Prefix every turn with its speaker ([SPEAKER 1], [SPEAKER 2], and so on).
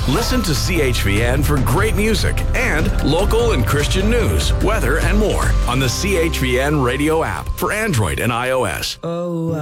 [SPEAKER 1] Listen to CHVN for great music and local and Christian news, weather, and more on the CHVN radio app for Android and iOS.
[SPEAKER 2] Oh,